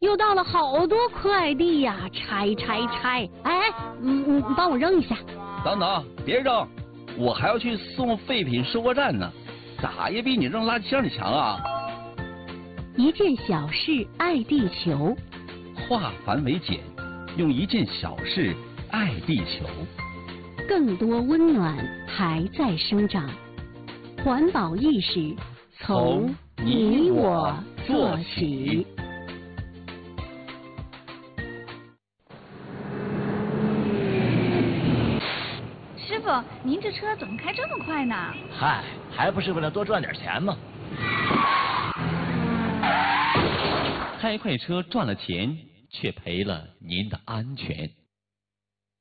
又到了好多快递呀，拆。哎，帮我扔一下。 等等，别扔，我还要去送废品收货站呢，咋也比你扔垃圾箱里强啊！ 一件小事爱地球， 化繁为简，用一件小事爱地球。 更多温暖还在生长，环保意识从你我做起。 师傅，您这车怎么开这么快呢？ 嗨，还不是为了多赚点钱吗？ 开快车赚了钱，却赔了您的安全。